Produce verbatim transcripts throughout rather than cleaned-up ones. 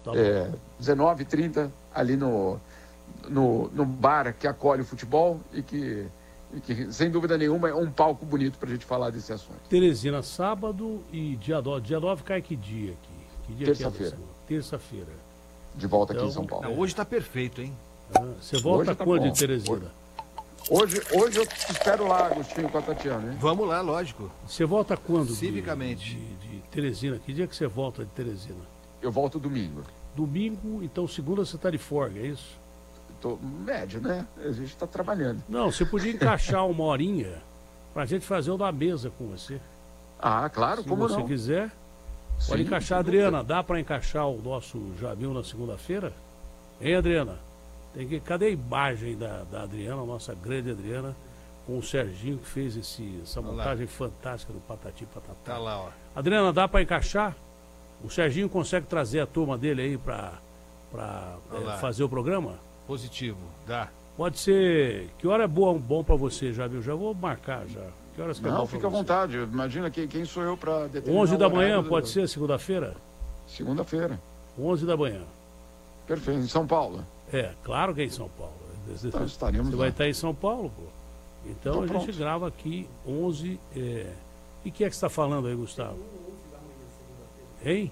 Tá é, dezenove e trinta, ali no, no, no bar que acolhe o futebol e que, e que, sem dúvida nenhuma, é um palco bonito para a gente falar desse assunto. Teresina, sábado e dia nove. Dia nove cai que dia aqui? Que dia Terça-feira. Que é Terça-feira. De volta então, aqui em São Paulo. Não, hoje está perfeito, hein? Ah, você volta Hoje tá quando bom. de Teresina? Hoje, hoje eu te espero lá, Agostinho, com a Tatiana, hein? Vamos lá, lógico. Você volta quando? de- Civicamente. De, de Teresina. Que dia que você volta de Teresina? Eu volto domingo. Domingo, então segunda você está de folga, é isso? Tô médio, né? A gente está trabalhando. Não, você podia encaixar uma horinha pra gente fazer o da mesa com você. Ah, claro, Se como você não? quiser. Pode Sim, encaixar, sem Adriana. dúvida. Dá pra encaixar o nosso Jamil na segunda-feira? Hein, Adriana? Tem que... Cadê a imagem da, da Adriana, nossa grande Adriana, com o Serginho que fez esse, essa Olha lá. montagem fantástica do Patati Patatá. Tá lá, ó. Adriana, dá pra encaixar? O Serginho consegue trazer a turma dele aí pra, pra Olha é, lá. fazer o programa? Positivo, dá. Pode ser. Que hora é boa, bom pra você, Jamil? Já vou marcar já. Que horas que é Não, bom pra fica à você? vontade. Imagina quem, quem sou eu para determinar onze da o horário manhã, do- pode ser segunda-feira? Segunda-feira. onze da manhã. Perfeito. Em São Paulo. É, claro que é em São Paulo. Então, estaremos Você lá. vai estar em São Paulo, pô. Então Tô a gente pronto. grava aqui onze. É... E o que é que você está falando aí, Gustavo? Hein?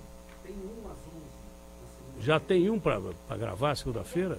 Já tem um para gravar segunda-feira?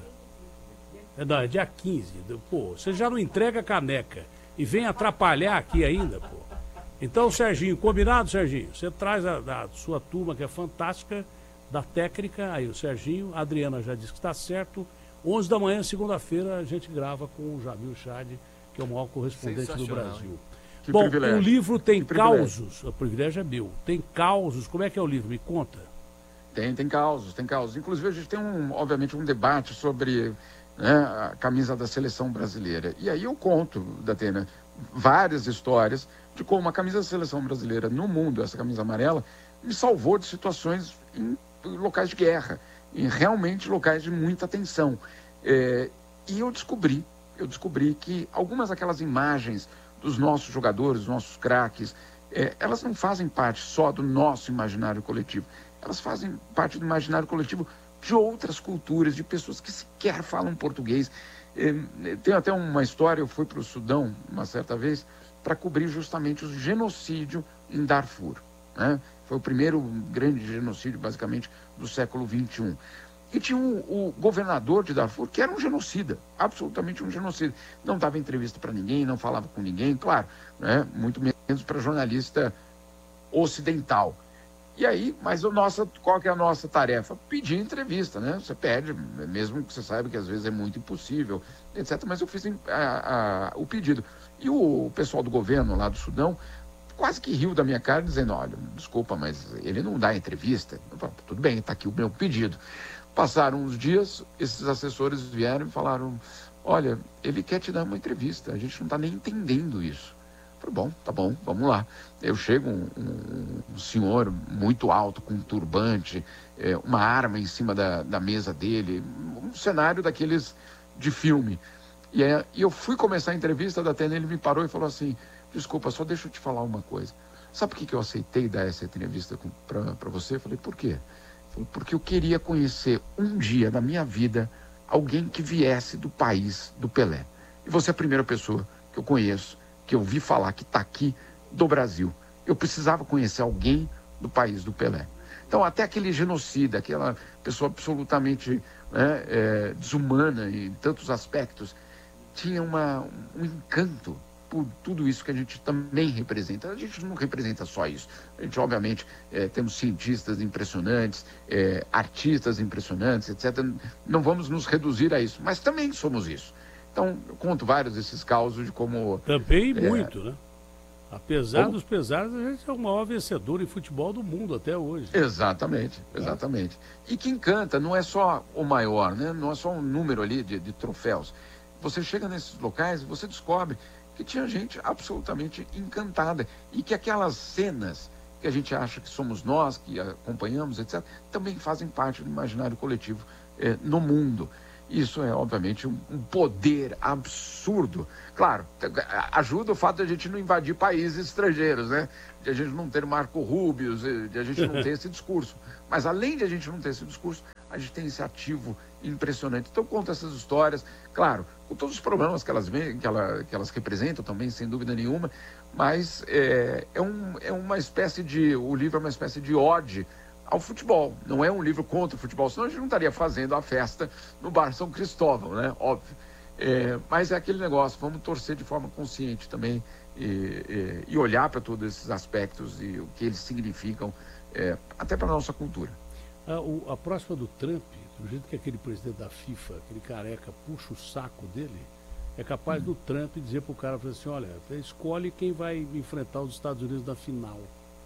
É, não, é dia quinze. Pô, você já não entrega a caneca e vem atrapalhar aqui ainda, pô. Então, Serginho, combinado, Serginho? Você traz a, a sua turma, que é fantástica, da técnica, aí o Serginho, a Adriana já disse que está certo. onze da manhã, segunda-feira, a gente grava com o Jamil Chad, que é o maior correspondente do Sensacional, Brasil. Que Bom, privilégio. o livro tem Que privilégio. causos, o privilégio é meu, tem causos, como é que é o livro? Me conta. Tem, tem causos, tem causos. Inclusive, a gente tem, um, obviamente, um debate sobre, né, a camisa da seleção brasileira. E aí eu conto, Datena, várias histórias de como a camisa da seleção brasileira no mundo, essa camisa amarela, me salvou de situações em locais de guerra, em realmente locais de muita tensão. É, e eu descobri, eu descobri que algumas daquelas imagens dos nossos jogadores, dos nossos craques, é, elas não fazem parte só do nosso imaginário coletivo, elas fazem parte do imaginário coletivo de outras culturas, de pessoas que sequer falam português. É, tem até uma história, eu fui para o Sudão uma certa vez para cobrir justamente o genocídio em Darfur, né? Foi o primeiro grande genocídio, basicamente, do século vinte e um. E tinha um, o governador de Darfur, que era um genocida, absolutamente um genocida. Não dava entrevista para ninguém, não falava com ninguém, claro, né? Muito menos para jornalista ocidental. E aí, mas o nossa, qual que é a nossa tarefa? Pedir entrevista, né? Você pede, mesmo que você saiba que às vezes é muito impossível, etcétera. Mas eu fiz a, a, o pedido. E o pessoal do governo lá do Sudão quase que riu da minha cara, dizendo, olha, desculpa, mas ele não dá entrevista. Eu falei, tudo bem, está aqui o meu pedido. Passaram uns dias, esses assessores vieram e falaram, olha, ele quer te dar uma entrevista, a gente não está nem entendendo isso. Eu falei, bom, tá bom, vamos lá. Eu chego, um, um, um senhor muito alto, com um turbante, é, uma arma em cima da, da mesa dele, um cenário daqueles de filme. E, é, e eu fui começar a entrevista, da Atena, ele me parou e falou assim, desculpa, só deixa eu te falar uma coisa. Sabe por que, que eu aceitei dar essa entrevista para você? Eu falei, por quê? Falei, porque eu queria conhecer um dia na minha vida alguém que viesse do país do Pelé. E você é a primeira pessoa que eu conheço, que eu vi falar que está aqui do Brasil. Eu precisava conhecer alguém do país do Pelé. Então, até aquele genocida, aquela pessoa absolutamente, né, é, desumana em tantos aspectos, tinha uma, um encanto por tudo isso que a gente também representa. A gente não representa só isso. A gente, obviamente, é, temos cientistas impressionantes, é, artistas impressionantes, etcétera. Não vamos nos reduzir a isso, mas também somos isso. Então, eu conto vários desses causos de como... Também é, muito, né? Apesar como? dos pesares, a gente é o maior vencedor em futebol do mundo até hoje. Exatamente, exatamente. E que encanta, não é só o maior, né? Não é só um número ali de, de troféus. Você chega nesses locais e você descobre que tinha gente absolutamente encantada e que aquelas cenas que a gente acha que somos nós, que acompanhamos, etcétera, também fazem parte do imaginário coletivo eh, no mundo. Isso é, obviamente, um, um poder absurdo. Claro, ajuda o fato de a gente não invadir países estrangeiros, né? De a gente não ter Marco Rúbios, de a gente não ter esse discurso. Mas, além de a gente não ter esse discurso, a gente tem esse ativo impressionante. Então, eu conto essas histórias, claro, com todos os problemas que elas, vêm, que ela, que elas representam também, sem dúvida nenhuma, mas é, é, um, é uma espécie de... O livro é uma espécie de ode ao futebol. Não é um livro contra o futebol, senão a gente não estaria fazendo a festa no Bar São Cristóvão, né? Óbvio. É, mas é aquele negócio, vamos torcer de forma consciente também e, e, e olhar para todos esses aspectos e o que eles significam, é, até para a nossa cultura. A, o, a próxima do Trump, do jeito que aquele presidente da FIFA, aquele careca, puxa o saco dele, é capaz hum. do Trump dizer para o cara assim, olha, escolhe quem vai enfrentar os Estados Unidos na final.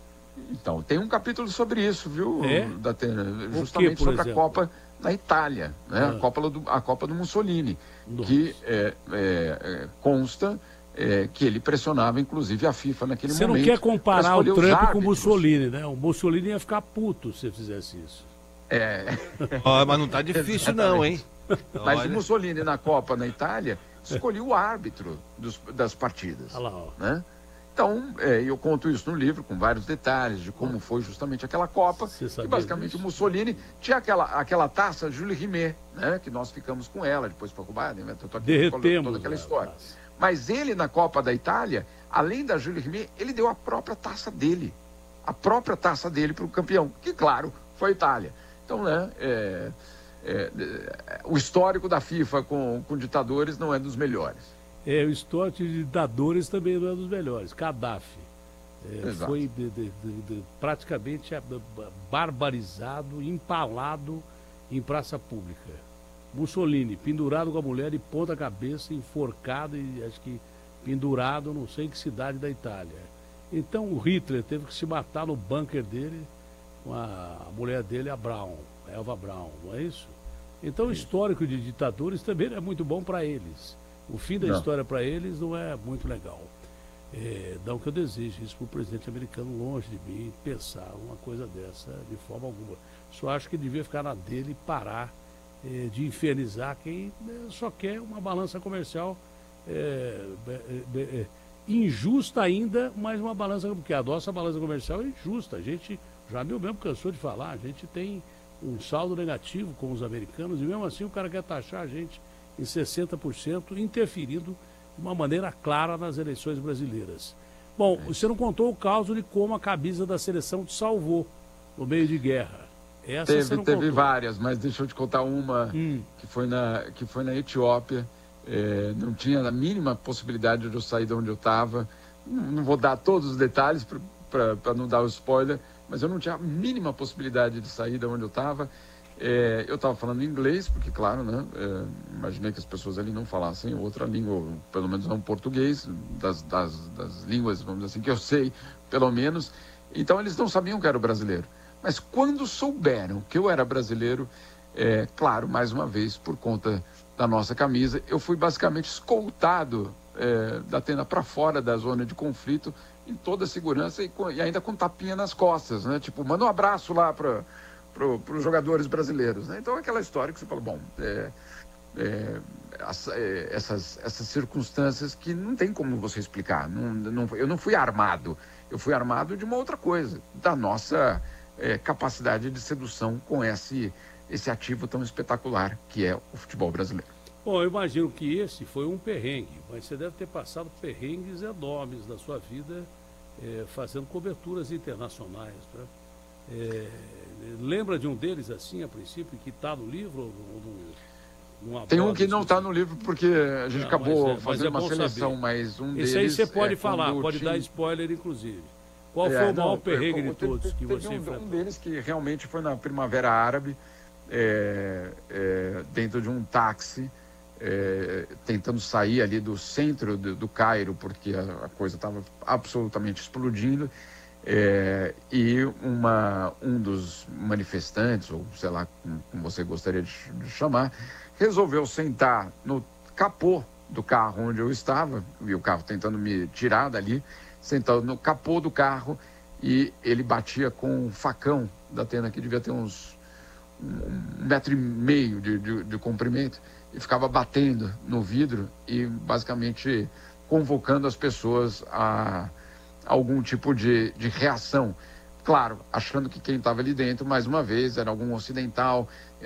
Então, tem um capítulo sobre isso, viu, é? Datena? Justamente que, sobre exemplo? a Copa na Itália, né? Ah. a, Copa do, a Copa do Mussolini, Nossa. que é, é, consta é, que ele pressionava, inclusive, a FIFA naquele você momento. Você não quer comparar o Trump com o Mussolini, né? O Mussolini ia ficar puto se fizesse isso. É. Oh, mas não tá difícil não, hein? Mas o Mussolini, na Copa na Itália, escolheu o árbitro dos, das partidas. Olha lá, ó. Né? Então, é, eu conto isso no livro, com vários detalhes de como foi justamente aquela Copa. E basicamente disso? O Mussolini tinha aquela, aquaquela taça Jules Rimet, né, que nós ficamos com ela, depois foi roubada, né, derretemos toda aquela história. Mas ele, na Copa da Itália, além da Jules Rimet, ele deu a própria taça dele. A própria taça dele para o campeão, que, claro, foi a Itália. Então, né, é, é, é, o histórico da FIFA com, com ditadores não é dos melhores. É, o histórico de ditadores também não é dos melhores. Gaddafi é, foi de, de, de, de, praticamente barbarizado, empalado em praça pública. Mussolini, pendurado com a mulher de ponta cabeça, enforcado e acho que pendurado, não sei em que cidade da Itália. Então o Hitler teve que se matar no bunker dele com a, a mulher dele, a Braun, a Elva Braun, não é isso? Então o histórico de ditadores também é muito bom para eles. O fim da não. história para eles não é muito legal. É, não que eu deseje isso para o presidente americano, longe de mim, pensar uma coisa dessa de forma alguma. Só acho que devia ficar na dele e parar é, de infernizar quem né, só quer uma balança comercial é, é, é, injusta ainda, mas uma balança, porque a nossa balança comercial é injusta. A gente, já meu mesmo cansou de falar, a gente tem um saldo negativo com os americanos e mesmo assim o cara quer taxar a gente em sessenta por cento, interferindo de uma maneira clara nas eleições brasileiras. Bom, você não contou o caso de como a camisa da seleção te salvou no meio de guerra. Essa teve você não teve contou. várias, mas deixa eu te contar uma hum. que, foi na, que foi na Etiópia. É, não tinha a mínima possibilidade de eu sair de onde eu estava. Não, não vou dar todos os detalhes para não dar o spoiler, mas eu não tinha a mínima possibilidade de sair de onde eu estava. É, eu estava falando inglês, porque, claro, né, é, imaginei que as pessoas ali não falassem outra língua, pelo menos não português, das, das, das línguas, vamos dizer assim, que eu sei, pelo menos. Então, eles não sabiam que eu era brasileiro. Mas quando souberam que eu era brasileiro, é, claro, mais uma vez, por conta da nossa camisa, eu fui basicamente escoltado é, da tenda para fora da zona de conflito, em toda a segurança e, com, e ainda com tapinha nas costas, né? Tipo, manda um abraço lá para... para os jogadores brasileiros, né? Então, aquela história que você fala, bom, é, é, é, essas, essas circunstâncias que não tem como você explicar. Não, não, eu não fui armado, eu fui armado de uma outra coisa, da nossa é, capacidade de sedução com esse, esse ativo tão espetacular que é o futebol brasileiro. Bom, eu imagino que esse foi um perrengue, mas você deve ter passado perrengues enormes na sua vida é, fazendo coberturas internacionais, né? É, lembra de um deles assim, a princípio, que está no livro? Ou no, Tem um que não está no livro porque a gente não, acabou mas é, fazendo mas é uma seleção, saber. mas um Esse deles... Esse aí você pode é falar, pode time... dar spoiler, inclusive. Qual é, foi o maior não, perrengue eu, de todos teve, que teve você um, enfrentou? Um deles que realmente foi na Primavera Árabe, é, é, dentro de um táxi, é, tentando sair ali do centro do, do Cairo, porque a, a coisa estava absolutamente explodindo. É, e uma, um dos manifestantes, ou sei lá como, como você gostaria de, de chamar, resolveu sentar no capô do carro onde eu estava, e o carro tentando me tirar dali, sentado no capô do carro, e ele batia com um facão da tenda, que devia ter uns um, um metro e meio de, de, de comprimento, e ficava batendo no vidro e basicamente convocando as pessoas a algum tipo de, de reação. Claro, achando que quem estava ali dentro, mais uma vez, era algum ocidental,